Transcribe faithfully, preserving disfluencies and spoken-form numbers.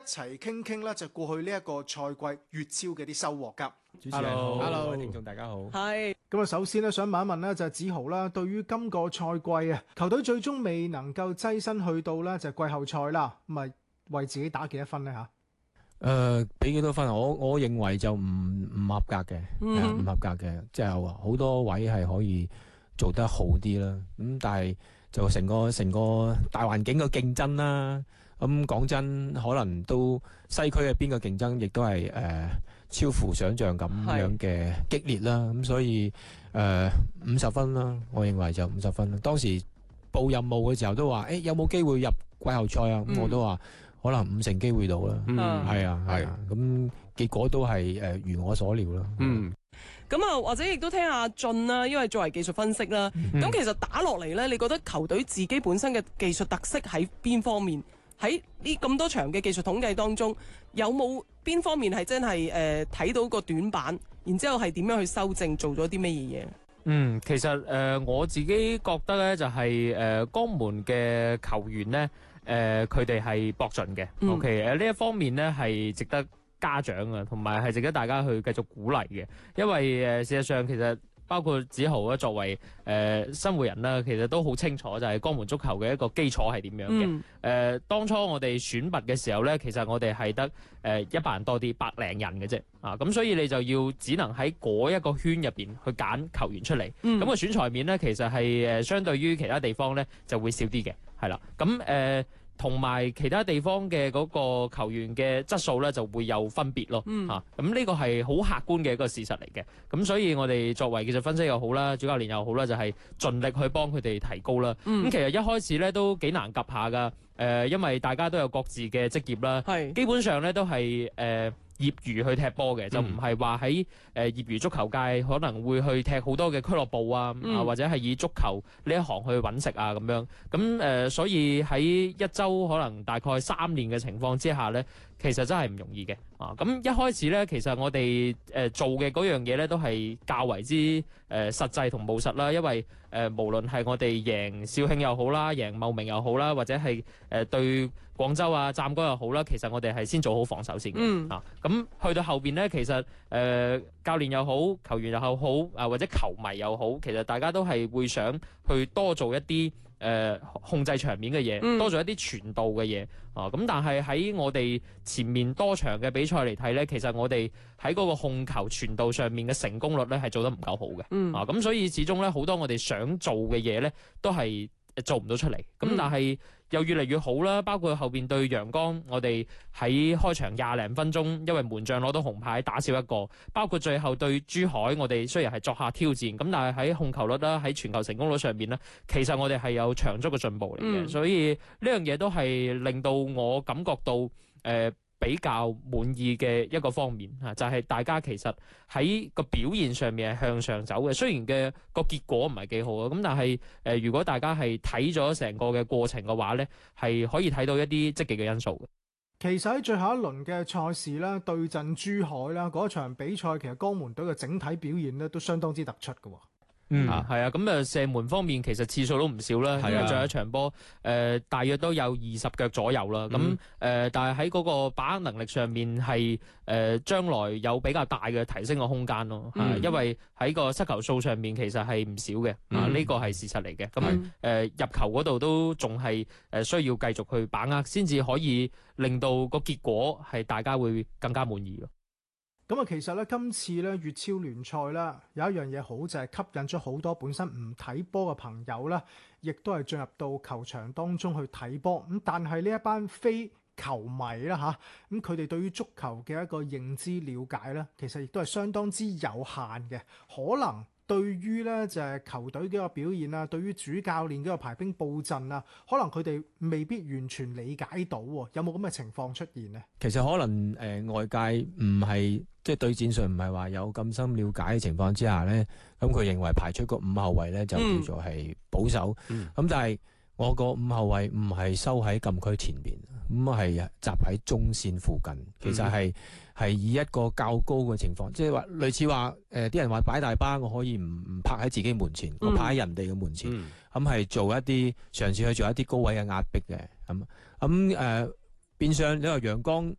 齊傾傾啦，就過去呢一個賽季粵超嘅啲收穫㗎。 主持人好 Hello， 各位聽眾大家好。 係咁啊，首先咧想問一問咧，就係子豪啦，對於今個賽季啊，球隊最終未能夠躋身去到咧就係季後賽啦，咁啊為自己打幾多分咧嚇？ 誒，俾幾多分啊？我我認為就唔唔合格嘅，係啊唔合格嘅，即係好多位係可以做得好啲啦。咁但係就成個成個大環境嘅競爭啦。咁講真，可能都西區嘅邊個競爭亦都係誒超乎想像咁樣嘅激烈啦。咁所以誒五十分啦，我認為就五十分啦。當時報任務嘅時候都話，誒有冇機會入季後賽啊？咁我都話可能五成機會到啦。嗯，係啊，係啊。咁結果都係誒如我所料啦。嗯。 咁啊，或者亦都聽下俊啦，因為作為技術分析啦，咁其實打落嚟咧，你覺得球隊自己本身嘅技術特色喺邊方面？喺呢咁多場嘅技術統計當中，有冇邊方面係真係誒睇到個短板，然之後係點樣去修正，做咗啲咩嘢嘢？ 嗯，其實誒、呃、我自己覺得咧，就係、是、誒、呃、江門嘅球員咧，誒佢哋係搏盡嘅。嗯、OK，誒呢一方面咧係值得嘉獎啊，同埋係值得大家去繼續鼓勵嘅，因為誒、呃、事實上其實。包括子豪咧，作為誒新會人啦，其實都好清楚就係江門足球嘅一個基礎係點樣嘅。誒、嗯呃、當初我哋選拔嘅時候咧，其實我哋係得誒一百人多啲，百零人嘅啫。啊，咁所以你就要只能喺嗰一個圈入邊去揀球員出嚟。咁、嗯、個選材面咧，其實係誒相對於其他地方咧就會少啲嘅，係啦。咁誒。同埋其他地方嘅嗰個球員嘅質素咧，就會有分別咯嚇。咁呢、嗯啊、個係好客觀嘅一個事實嚟嘅。咁所以我哋作為技術分析又好啦，主教練又好啦，就係、是、盡力去幫佢哋提高啦。咁、嗯、其實一開始咧都幾難及下㗎。誒、呃，因為大家都有各自嘅職業啦，是基本上咧都係誒。呃業餘去踢波嘅，就唔係話喺誒業餘足球界可能會去踢好多嘅俱樂部啊，嗯、啊或者係以足球呢一行去揾食啊咁樣。咁誒、呃，所以喺一週可能大概三年嘅情況之下咧，其實真係唔容易嘅。啊，咁一開始咧，其實我哋誒、呃、做嘅嗰樣嘢咧，都係較為之誒、呃、實際同務實啦。因為誒、呃、無論係我哋贏肇慶又好啦，贏茂名又好啦，或者係誒、呃、對廣州啊、湛江又好啦，其實我哋係先做好防守先嘅。嗯、啊，咁去到後邊咧，其實誒、呃、教練又好，球員又好，啊或者球迷又好，其實大家都係會想去多做一啲誒、呃、控制場面嘅嘢，嗯、多做一啲傳導嘅嘢。啊，咁但係喺我哋前面多場嘅比賽嚟睇咧，其實我哋喺嗰個控球傳導上面嘅成功率咧係做得唔夠好嘅。嗯、啊，咁所以始終咧好多我哋想做嘅嘢咧都係做唔到出嚟。咁、嗯、但係又越嚟越好啦，包括後邊對陽江，我哋喺開場廿零分鐘，因為門將攞到紅牌打少一個，包括最後對珠海，我哋雖然係作客挑戰，咁但係喺控球率啦，喺傳球成功率上邊咧，其實我哋係有長足嘅進步嚟嘅，嗯、所以呢樣嘢都係令到我感覺到誒、呃、比較滿意嘅一個方面嚇，就係、是、大家其實喺個表現上面係向上走嘅，雖然嘅個結果唔係幾好啊，咁但係誒、呃、如果大家係睇咗成個嘅過程嘅話咧，係可以睇到一啲積極嘅因素嘅。 其實喺最後一輪嘅賽事啦，對陣珠海啦，嗰場比賽其實江門隊嘅整體表現咧都相當之突出嘅。 嗯，係啊，咁啊射門方面其實次數都唔少啦，因為仲有一場波，誒、呃、大約都有二十腳左右啦。咁誒、嗯呃，但係喺嗰個把握能力上面係誒將來有比較大嘅提升嘅空間咯。嗯、因為喺個失球數上面其實係唔少嘅，嗯、啊呢、這個係事實嚟嘅。咁誒、嗯呃、入球嗰度都仲係誒需要繼續去把握，先至可以令到個結果係大家會更加滿意咯。 咁啊，其實咧，今次咧粵超聯賽啦，有一樣嘢好就係吸引咗好多本身唔睇波嘅朋友啦，亦都係進入到球場當中去睇波。咁但係呢一班非球迷啦嚇，咁佢哋對於足球嘅一個認知了解咧，其實亦都係相當之有限嘅，可能。對於咧就係球隊嘅一個表現啊，對於主教練嘅一個排兵布陣啊，可能佢哋未必完全理解到喎，有冇咁嘅情況出現呢？ 其實可能誒、呃、外界唔係即係對戰術唔係話有咁深了解嘅情況之下咧，咁佢認為排出個五後衞咧就叫做係保守，咁、嗯、但係我個五後衞唔係收喺禁區前邊，咁係集喺中線附近，其實係。嗯係以一個較高嘅情況，即係話類似話誒啲人話擺大巴，我可以唔唔拍喺自己門前，我拍喺人哋嘅門前，咁係、嗯、做一啲嘗試去做一啲高位嘅壓迫嘅，咁咁誒變相你話陽江